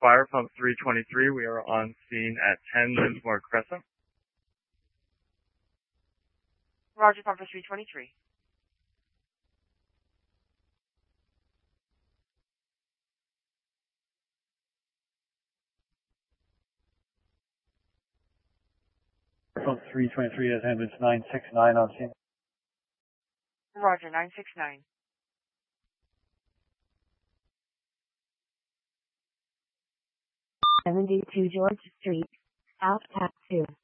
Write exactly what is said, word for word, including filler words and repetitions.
Fire Pump three twenty-three, we are on scene at ten Lismore Crescent. Roger, Pumper three twenty-three. Pump three twenty-three has ambulance nine six nine on scene. Roger, nine six nine. seventy-two George Street, South Tax two.